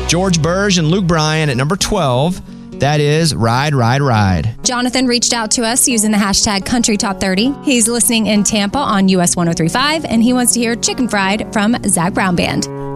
George Burge and Luke Bryan at number 12. That is Ride, Ride, Ride. Jonathan reached out to us using the hashtag Country Top 30. He's listening in Tampa on US 103.5, and he wants to hear Chicken Fried from Zac Brown Band.